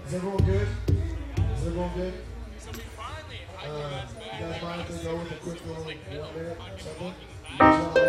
Is everyone good? Is everyone good? You guys mind if we go with a quick little 1 minute or something?